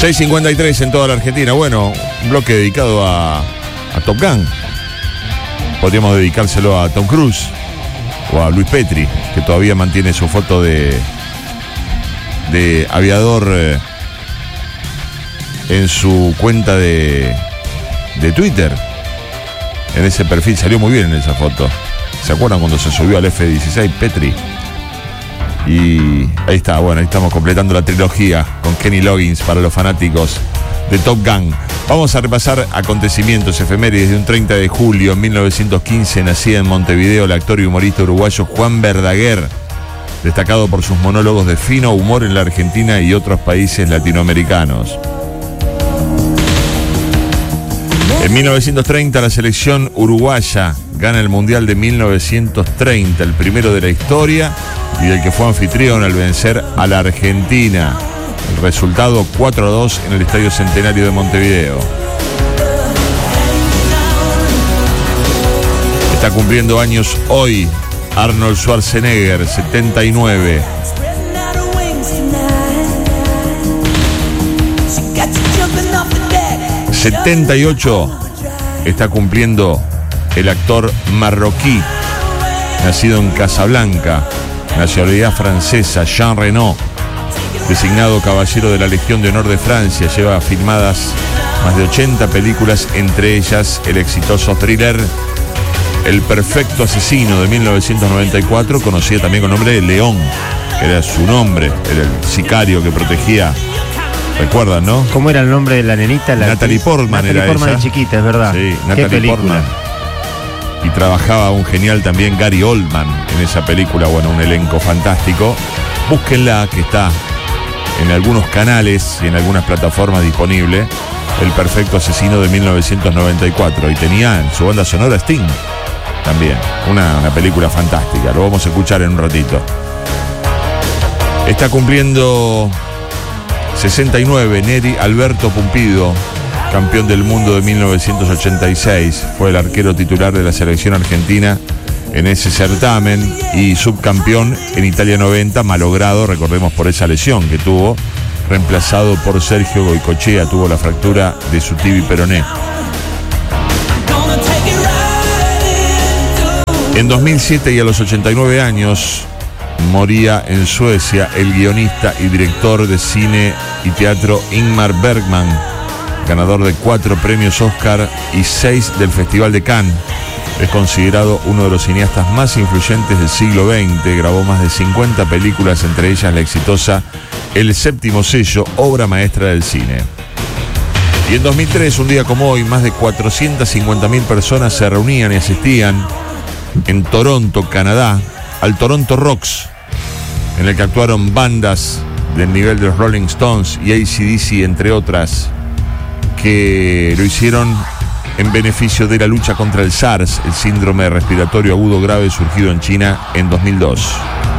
6:53 en toda la Argentina. Bueno, un bloque dedicado a Top Gun. Podríamos dedicárselo a Tom Cruise o a Luis Petri, que todavía mantiene su foto de aviador en su cuenta de Twitter. En ese perfil salió muy bien en esa foto. ¿Se acuerdan cuando se subió al F-16 Petri? Y ahí está, bueno, ahí estamos completando la trilogía con Kenny Loggins para los fanáticos de Top Gun. Vamos a repasar acontecimientos efemérides de un 30 de julio de 1915. Nacía en Montevideo el actor y humorista uruguayo Juan Verdaguer, destacado por sus monólogos de fino humor en la Argentina y otros países latinoamericanos. En 1930 la selección uruguaya gana el Mundial de 1930, el primero de la historia y del que fue anfitrión al vencer a la Argentina. El resultado 4-2 en el Estadio Centenario de Montevideo. Está cumpliendo años hoy Arnold Schwarzenegger, 79. ...78... está cumpliendo el actor marroquí, nacido en Casablanca, nacionalidad francesa, Jean Reno, designado Caballero de la Legión de Honor de Francia. Lleva filmadas más de 80 películas, entre ellas el exitoso thriller El Perfecto Asesino de 1994, conocida también con el nombre de León, que era su nombre, era el sicario que protegía. ¿Recuerdan, no? ¿Cómo era el nombre de la nenita? Natalie Portman era ella. Natalie Portman de chiquita, es verdad. Sí, ¿Qué Natalie película? Portman. Y trabajaba un genial también Gary Oldman en esa película. Bueno, un elenco fantástico. Búsquenla, que está en algunos canales y en algunas plataformas disponible. El Perfecto Asesino de 1994. Y tenía en su banda sonora Sting también. Una película fantástica. Lo vamos a escuchar en un ratito. Está cumpliendo 69 Neri Alberto Pumpido, campeón del mundo de 1986. Fue el arquero titular de la selección argentina en ese certamen y subcampeón en Italia 90, malogrado, recordemos, por esa lesión que tuvo, reemplazado por Sergio Goicoechea. Tuvo la fractura de su tibia peroné. En 2007 y a los 89 años moría en Suecia el guionista y director de cine y teatro Ingmar Bergman, ganador de 4 premios Oscar y 6 del Festival de Cannes. Es considerado uno de los cineastas más influyentes del siglo XX. Grabó más de 50 películas, entre ellas la exitosa El Séptimo Sello, obra maestra del cine. Y en 2003, un día como hoy, más de 450.000 personas se reunían y asistían en Toronto, Canadá, al Toronto Rocks, en el que actuaron bandas del nivel de los Rolling Stones y AC/DC, entre otras, que lo hicieron en beneficio de la lucha contra el SARS, el síndrome respiratorio agudo grave surgido en China en 2002.